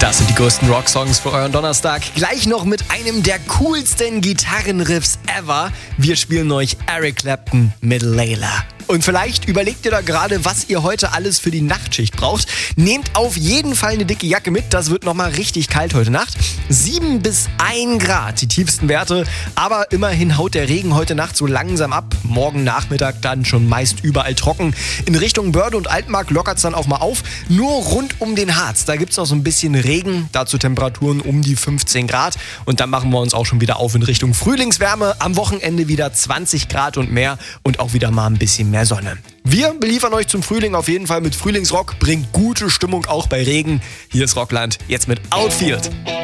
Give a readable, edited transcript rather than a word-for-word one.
Das sind die größten Rocksongs für euren Donnerstag. Gleich noch mit einem der coolsten Gitarrenriffs ever. Wir spielen euch Eric Clapton mit Layla. Und vielleicht überlegt ihr da gerade, was ihr heute alles für die Nachtschicht braucht. Nehmt auf jeden Fall eine dicke Jacke mit, das wird nochmal richtig kalt heute Nacht. 7 bis 1 Grad, die tiefsten Werte. Aber immerhin haut der Regen heute Nacht so langsam ab. Morgen Nachmittag dann schon meist überall trocken. In Richtung Börde und Altmark lockert es dann auch mal auf. Nur rund um den Harz, da gibt es noch so ein bisschen Regen. Dazu Temperaturen um die 15 Grad. Und dann machen wir uns auch schon wieder auf in Richtung Frühlingswärme. Am Wochenende wieder 20 Grad und mehr und auch wieder mal ein bisschen mehr Sonne. Wir beliefern euch zum Frühling auf jeden Fall mit Frühlingsrock, bringt gute Stimmung auch bei Regen. Hier ist Rockland, jetzt mit Outfield.